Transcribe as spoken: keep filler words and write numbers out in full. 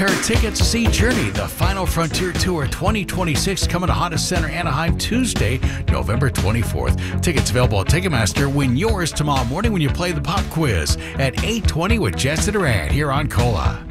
pair of tickets to see Journey, the Final Frontier Tour twenty twenty-six, coming to Honda Center, Anaheim, Tuesday, November twenty-fourth. Tickets available at Ticketmaster. Win yours tomorrow morning when you play the pop quiz at eight twenty with Jess and Durant here on Cola.